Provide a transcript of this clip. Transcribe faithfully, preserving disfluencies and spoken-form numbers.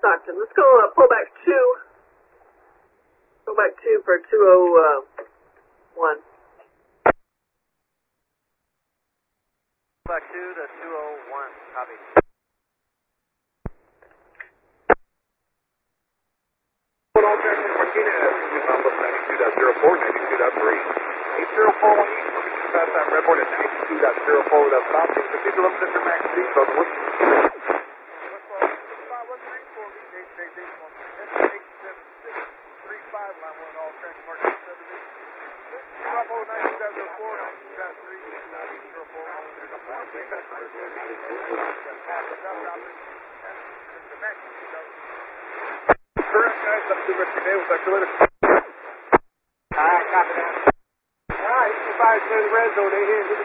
Stockton. Let's go uh, pull back two. Go back two for two oh one. Back two to two oh one. Copy. All Jackson Martinez, Mamba ninety-two point oh four, ninety-two point three. eight zero four one eight, permission to pass time report at ninety-two point oh four without stopping. Proceed to London Center Max D, Southern Wood. Correct, guys. That's the rest of your day. We'll talk to you later. Alright, copy that. Alright, five to the red zone. They hit